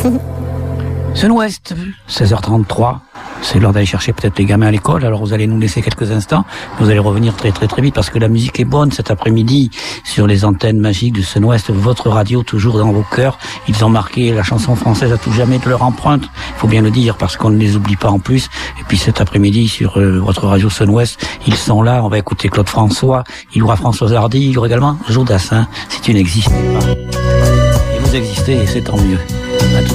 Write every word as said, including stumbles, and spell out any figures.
Sun-Ouest, seize heures trente-trois. C'est l'heure d'aller chercher peut-être les gamins à l'école. Alors vous allez nous laisser quelques instants. Vous allez revenir très très très vite parce que la musique est bonne cet après-midi sur les antennes magiques de Sun-Ouest, votre radio toujours dans vos cœurs. Ils ont marqué la chanson française à tout jamais de leur empreinte. Il faut bien le dire parce qu'on ne les oublie pas en plus. Et puis cet après-midi sur euh, votre radio Sun-Ouest, ils sont là. On va écouter Claude François. Il y aura Françoise Hardy. Il y aura également Joe Dassin si tu n'existais pas. Et vous existez et c'est tant mieux.